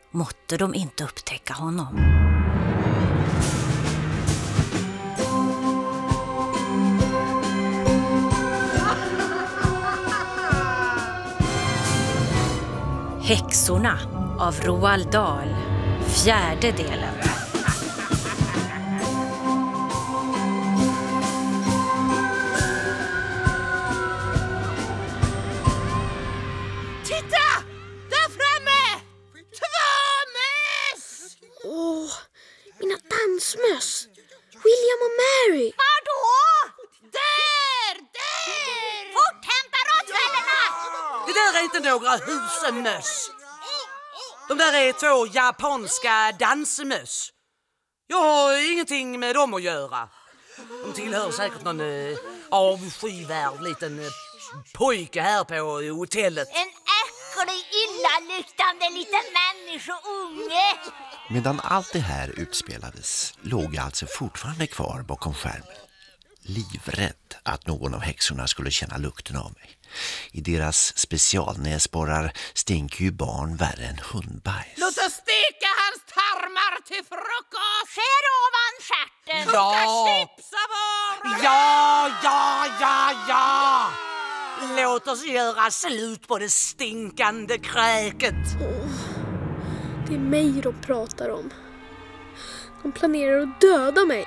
Måtte de inte upptäcka honom. Häxorna av Roald Dahl, 4:e delen. Titta! Där framme! 2 möss! Åh, mina dansmöss! William och Mary! Vadå? Där! Fort, hämta råttfällorna! Det där är inte några husemöss. De där är 2 japanska dansmöss. Jag har ingenting med dem att göra. De tillhör säkert någon avskyvärd liten pojke här på hotellet. En äcklig, illaluktande liten människounge. Medan allt det här utspelades låg jag alltså fortfarande kvar bakom skärmen. Livrädd att någon av häxorna skulle känna lukten av mig. I deras specialnäsborrar stinker ju barn värre än hundbajs. Låt oss steka hans tarmar till frukost. Skär ovan stjärten. Ja. Chips av öronen. Ja! Låt oss göra slut på det stinkande kräket. Det är mig de pratar om. De planerar att döda mig.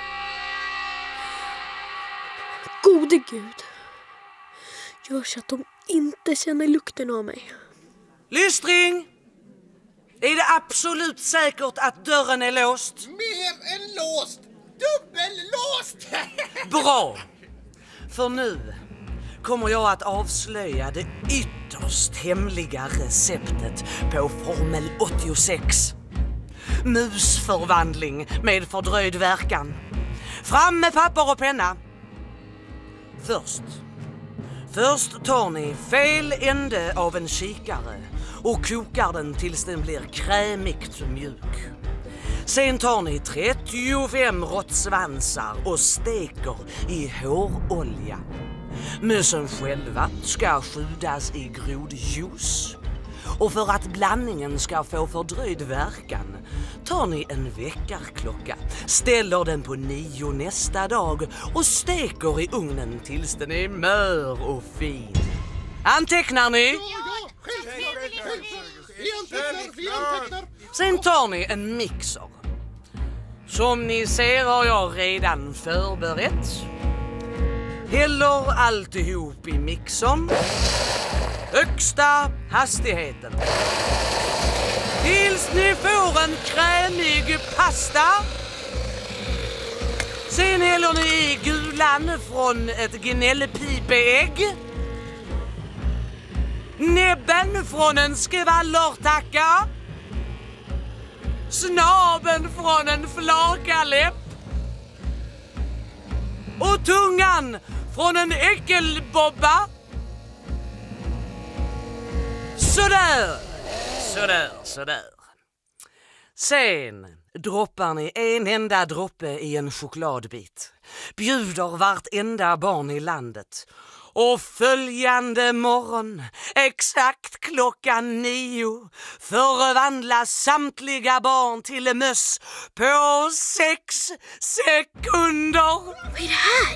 Gode Gud. Gör så att de inte känner lukten av mig. Lystring! Är det absolut säkert att dörren är låst? Mer än låst! Dubbellåst! Bra! För nu kommer jag att avslöja det ytterst hemliga receptet på Formel 86. Musförvandling med fördröjd verkan. Fram med papper och penna. Först tar ni fel ände av en kikare och kokar den tills den blir krämigt mjuk. Sen tar ni 35 råttsvansar och steker i hårolja. Mössen själva ska skjudas i grodjuice. Och för att blandningen ska få fördröjd verkan tar ni en väckarklocka, ställer den på 9 nästa dag och steker i ugnen tills den är mör och fin. Antecknar ni? Sen tar ni en mixer. Som ni ser har jag redan förberett. Häller alltihop i mixern. Högsta hastigheten. Tills ni får en krämig pasta. Sen häller ni i gulan från ett gnällpipeägg. Näbben från en skvallertacka. Snabeln från en flakarläpp. Och tungan från en äckelbobba. Sådär. Sen droppar ni en enda droppe i en chokladbit. Bjuder vartenda barn i landet. Och följande morgon, exakt klockan 9, förvandlas samtliga barn till möss på 6 sekunder. Vad är det här?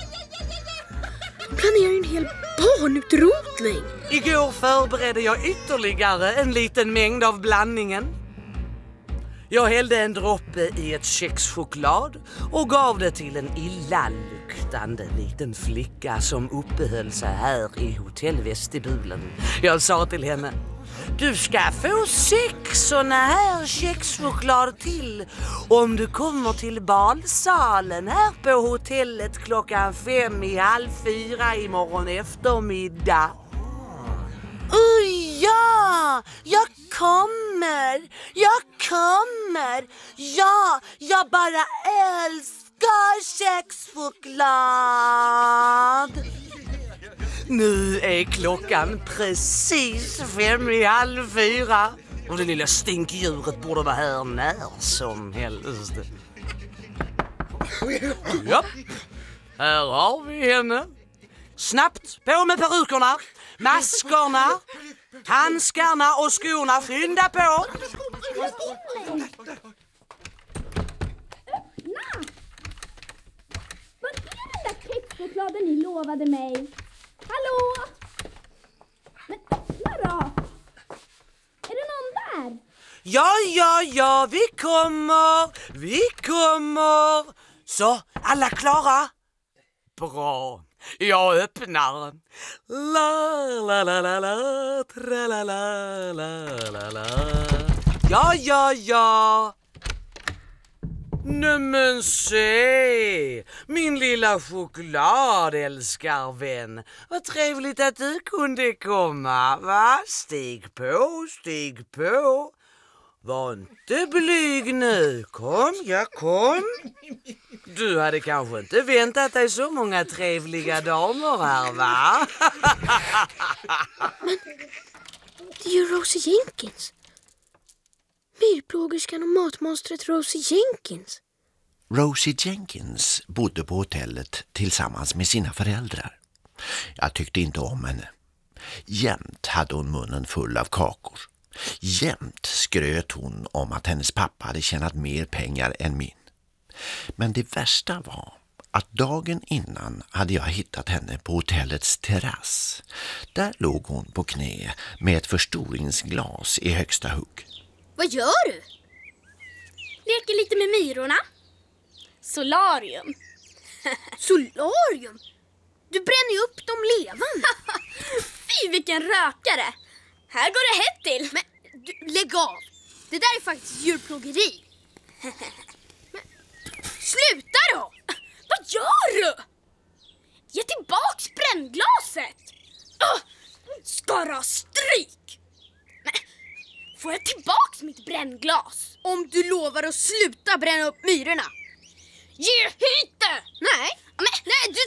De planerar en hel barnutrotning. Igår förberedde jag ytterligare en liten mängd av blandningen. Jag hällde en droppe i ett kexchoklad och gav det till en illaluktande liten flicka som uppehöll sig här i hotellvestibulen. Jag sa till henne: du ska få 6 såna här kexchoklad till om du kommer till balsalen här på hotellet klockan 3:30 imorgon eftermiddag. Ja, jag kommer. Ja, jag bara älskar kexchoklad. Nu är klockan precis 3:30 och det lilla stinkdjuret borde vara här när som helst. Japp, här har vi henne. Snabbt på med perukerna, maskerna, handskarna och skorna. Skynda på. Vad är den där kexchokladen ni lovade mig? Hallå? Men öppna då! Är det någon där? Ja, vi kommer. Så, alla klara? Bra, jag öppnar. La, tralala. Ja. Nämen se, min lilla chokladälskarvän. Vad trevligt att du kunde komma, va? Stig på. Var inte blyg nu. Kom. Du hade kanske inte väntat dig så många trevliga damer här, va? Men det är ju Rosie Jenkins. Myrplågerskan och matmonstret Rosie Jenkins. Rosie Jenkins bodde på hotellet tillsammans med sina föräldrar. Jag tyckte inte om henne. Jämt hade hon munnen full av kakor. Jämt skröt hon om att hennes pappa hade tjänat mer pengar än min. Men det värsta var att dagen innan hade jag hittat henne på hotellets terrass. Där låg hon på knä med ett förstoringsglas i högsta hugg. Vad gör du? Leker lite med myrorna. Solarium. Solarium? Du bränner ju upp dem levande. Fy, vilken rökare. Här går det hett till. Men lägg av. Det där är faktiskt djurplågeri. Men, sluta då. Vad gör du? Ge tillbaks brännglaset. Skara stryk. Men, får jag tillbaks mitt brännglas? Om du lovar att sluta bränna upp myrorna. Ge hit det! Nej. Nej, du...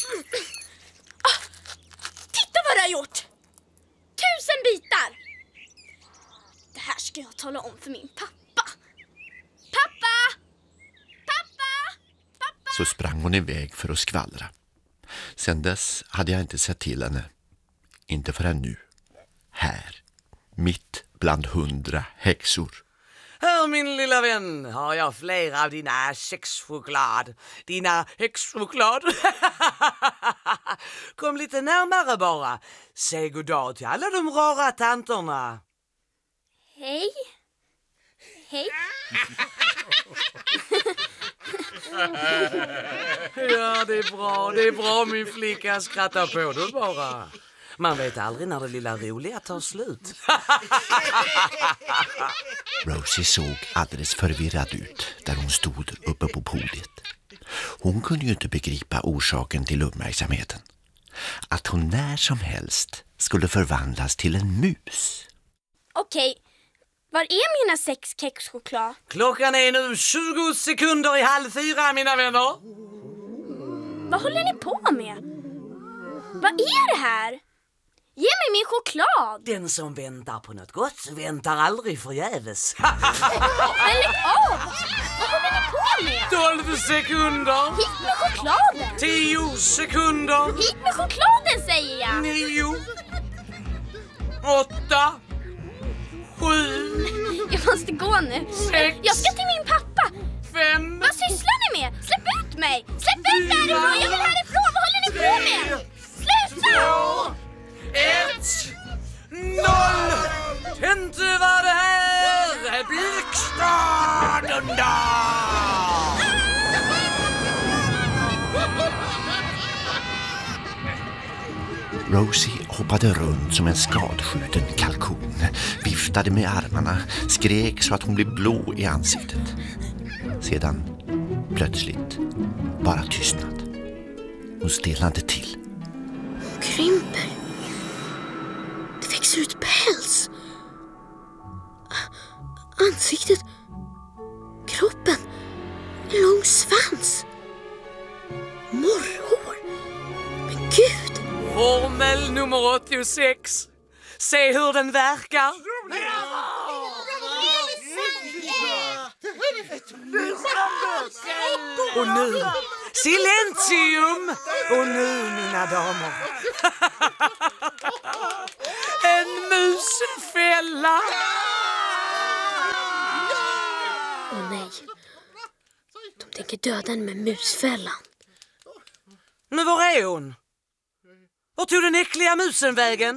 Titta vad du har gjort! 1000 bitar! Det här ska jag tala om för min pappa. Pappa! Så sprang hon iväg för att skvallra. Sen dess hade jag inte sett till henne. Inte förrän nu. Här. Mitt bland 100 häxor. Här, min lilla vän, har jag flera av dina sexchoklad. Dina häxchoklad. Kom lite närmare bara. Säg god dag till alla de rara tanterna. Hej. Ja, det är bra min flicka. Skratta på du bara. Man vet aldrig när det lilla roliga tar slut. Rosie såg alldeles förvirrad ut där hon stod uppe på podiet. Hon kunde ju inte begripa orsaken till uppmärksamheten. Att hon när som helst skulle förvandlas till en mus. Okej, var är mina 6 kexchoklad? Klockan är nu 20 sekunder i 3:30, mina vänner. Vad håller ni på med? Vad är det här? Ge mig min choklad! Den som väntar på något gott väntar aldrig förgäves. Men lägg av! Vad håller ni på med? 12 sekunder. Hit med chokladen! 10 sekunder. Hit med chokladen, säger jag! 9, 8, 7. Jag måste gå nu. 6. Jag ska till min pappa. 5. Vad sysslar ni med? Släpp ut mig! Släpp ut mig härifrån! Jag vill härifrån! Vad håller ni på med? Sluta! 1, 0. Inte var det här blixtstaden då. Rosie hoppade runt som en skadskjuten kalkon, viftade med armarna, skrek så att hon blev blå i ansiktet. Sedan, plötsligt, bara tystnad. Hon stelnade till. Hon krymper. Det växer ut päls. Ansiktet. Kroppen. En lång svans. Morrhår. Men gud. Formel nummer 86. Se hur den verkar. Och nu, silentium! Och nu, mina damer, en musfälla! Åh nej. De tänker döda henne med musfällan. Men var är hon? Var tog den äckliga musen vägen?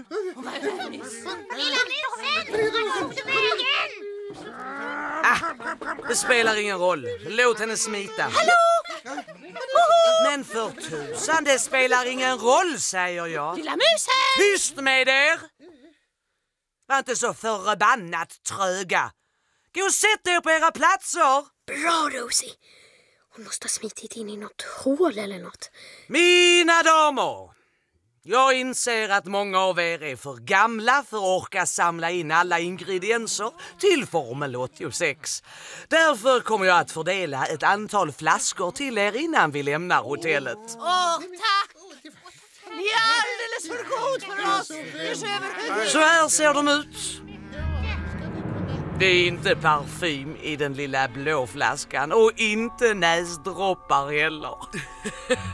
Det spelar ingen roll. Låt henne smita. Hallå! Men för tusan, det spelar ingen roll, säger jag. Lilla musen! Tyst med er! Var inte så förbannat tröga. Gå och sätt er på era platser. Bra, Rosie. Hon måste ha smitit in i något hål eller något. Mina damer, jag inser att många av er är för gamla för att orka samla in alla ingredienser till Formel 86. Därför kommer jag att fördela ett antal flaskor till er innan vi lämnar hotellet. Åh, tack! Ni är alldeles för god för oss. Så här ser de ut. Det är inte parfym i den lilla blå flaskan och inte näsdroppar heller.